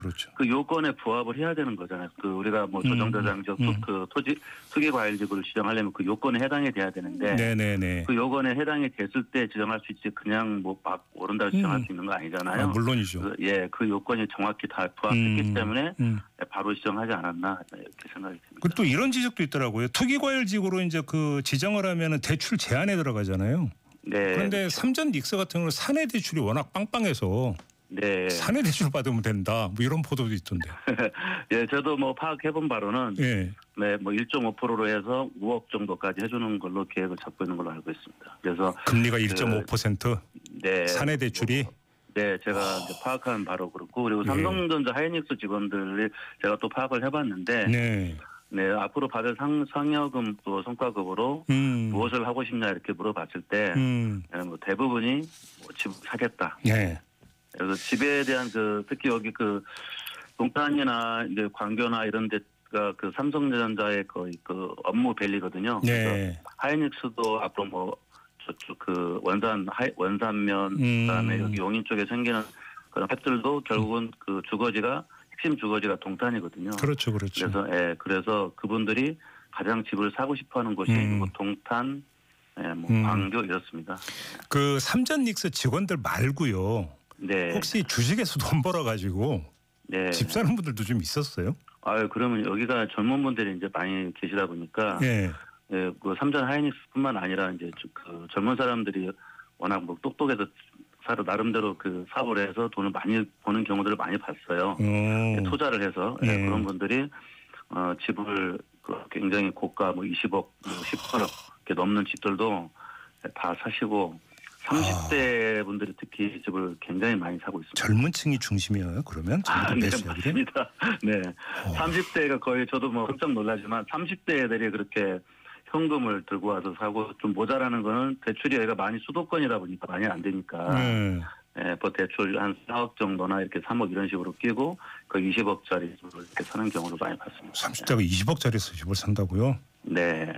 그렇죠. 그 요건에 부합을 해야 되는 거잖아요. 그 우리가 뭐 조정대상적 그 토지 투기과열지구를 지정하려면 그 요건에 해당이 돼야 되는데 네네네. 그 요건에 해당이 됐을 때 지정할 수 있지 그냥 뭐 막 오른다고 지정할 수 있는 거 아니잖아요. 물론이죠. 그 요건이 정확히 다 부합했기 때문에 바로 지정하지 않았나 이렇게 생각이 듭니다. 그리고 또 이런 지적도 있더라고요. 투기과열지구로 이제 그 지정을 하면은 대출 제한에 들어가잖아요. 네. 그런데 삼전 닉스 같은 경우는 사내 대출이 워낙 빵빵해서 네. 사내 대출 받으면 된다. 뭐 이런 보도도 있던데. 예, 저도 뭐 파악해본 바로는 예. 네, 뭐 1.5%로 해서 5억 정도까지 해주는 걸로 계획을 잡고 있는 걸로 알고 있습니다. 그래서 금리가 1.5%. 네. 사내 대출이. 네, 제가 이제 파악한 바로 그렇고 그리고 삼성전자 하이닉스 직원들이 제가 또 파악을 해봤는데 네. 네, 앞으로 받을 상여금 또 성과급으로 무엇을 하고 싶냐 이렇게 물어봤을 때 뭐 대부분이 뭐 집을 사겠다. 네. 그래서 집에 대한 그 특히 여기 그 동탄이나 이제 광교나 이런 데가 그 삼성전자의 거의 그 업무 밸리거든요. 네. 그래서 하이닉스도 앞으로 뭐 저쪽 그 원산면 그다음에 여기 용인 쪽에 생기는 그런 팩들도 결국은 그 주거지가 핵심 주거지가 동탄이거든요. 그렇죠, 그렇죠. 그래서 그래서 그분들이 가장 집을 사고 싶어하는 곳이 뭐 동탄, 뭐 광교 이렇습니다. 그 삼전 닉스 직원들 말고요. 네. 혹시 주식에서 돈 벌어가지고 네. 집 사는 분들도 좀 있었어요? 그러면 여기가 젊은 분들이 이제 많이 계시다 보니까 예. 그 삼전 하이닉스뿐만 아니라 이제 그 젊은 사람들이 워낙 뭐 똑똑해서 나름대로 그 사업을 해서 돈을 많이 버는 경우들을 많이 봤어요. 투자를 해서 그런 분들이 집을 굉장히 고가 뭐 20억, 뭐 18억 이렇게 넘는 집들도 다 사시고 30대 분들이 특히 집을 굉장히 많이 사고 있습니다. 젊은 층이 중심이에요, 그러면? 네, 맞습니다. 네. 30대가 거의 저도 뭐 깜짝 놀라지만 30대 애들이 그렇게 현금을 들고 와서 사고 좀 모자라는 거는 대출이 여기가 많이 수도권이다 보니까 많이 안 되니까 뭐 대출 한 4억 정도나 이렇게 3억 이런 식으로 끼고 그 20억짜리 집을 이렇게 사는 경우를 많이 봤습니다. 30대가 20억짜리 집을 산다고요? 네.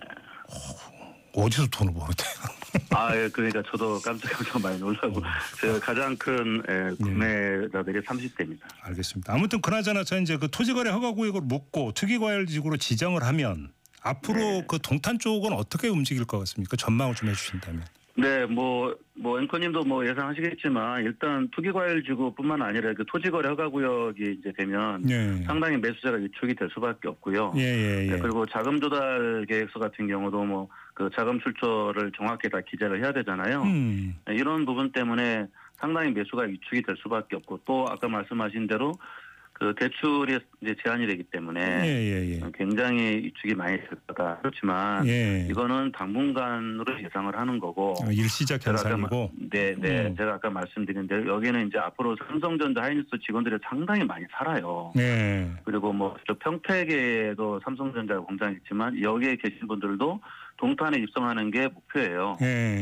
어디서 돈을 벌었대요? 그러니까 저도 깜짝 많이 놀라고 제가 가장 큰 구매자들이 30대입니다. 알겠습니다. 아무튼 그나저나 저 이제 그 토지거래 허가구역을 묻고 투기과열지구로 지정을 하면 앞으로 그 동탄 쪽은 어떻게 움직일 것 같습니까? 전망을 좀 해주신다면. 네, 뭐 앵커님도 뭐 예상하시겠지만 일단 투기과열지구뿐만 아니라 그 토지거래 허가구역이 이제 되면 상당히 매수자가 위축이 될 수밖에 없고요. 네, 그리고 자금 조달 계획서 같은 경우도 뭐 그 자금 출처를 정확히 다 기재를 해야 되잖아요. 이런 부분 때문에 상당히 매수가 위축이 될 수밖에 없고 또 아까 말씀하신 대로 그 대출이 이제 제한이 되기 때문에 굉장히 위축이 많이 될 거다. 그렇지만 이거는 당분간으로 예상을 하는 거고 일시적 현상이고. 네. 제가 아까 말씀드린 대로 여기는 이제 앞으로 삼성전자 하이닉스 직원들이 상당히 많이 살아요. 그리고 뭐 저 평택에도 삼성전자 공장이 있지만 여기에 계신 분들도 동탄에 입성하는 게 목표예요.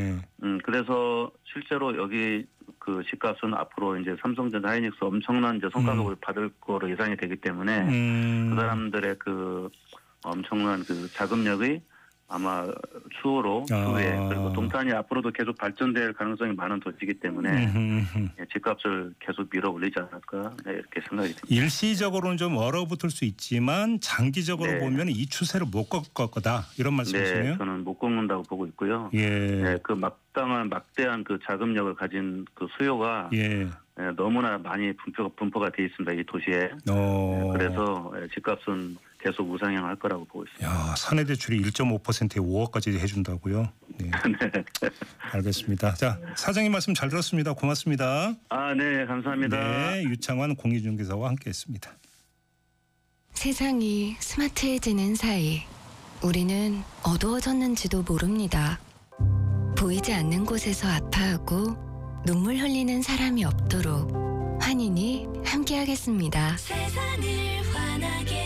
그래서 실제로 여기 그 집값은 앞으로 이제 삼성전자 하이닉스 엄청난 이제 성과급을 받을 거로 예상이 되기 때문에 그 사람들의 그 엄청난 그 자금력이 아마 추후에 그리고 동탄이 앞으로도 계속 발전될 가능성이 많은 도시이기 때문에 집값을 계속 밀어 올리지 않을까 이렇게 생각이 듭니다. 일시적으로는 좀 얼어붙을 수 있지만 장기적으로 보면 이 추세를 못 꺾을 거다 이런 말씀이시네요. 네, 저는 못 꺾는다고 보고 있고요. 그 막대한 그 자금력을 가진 그 수요가 너무나 많이 분포가 돼 있습니다. 이 도시에. 그래서 집값은 계속 우상향할 거라고 보고 있습니다. 야, 사내 대출이 1.5%에 5억까지 해준다고요? 네. 알겠습니다. 자, 사장님 말씀 잘 들었습니다. 고맙습니다. 네, 감사합니다. 네, 유창환 공익중개사와 함께했습니다. 세상이 스마트해지는 사이 우리는 어두워졌는지도 모릅니다. 보이지 않는 곳에서 아파하고 눈물 흘리는 사람이 없도록 환인이 함께하겠습니다. 세상을 환하게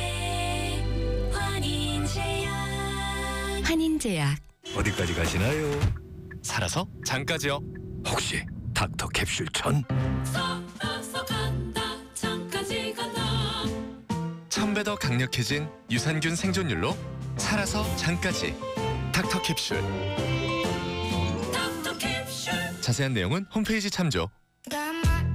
환인제약. 어디까지 가시나요? 살아서 장까지요. 혹시 닥터 캡슐 천? 살아서 간다 장까지 간다. 1000배 더 강력해진 유산균 생존율로 살아서 장까지 닥터 캡슐. 닥터 캡슐. 자세한 내용은 홈페이지 참조.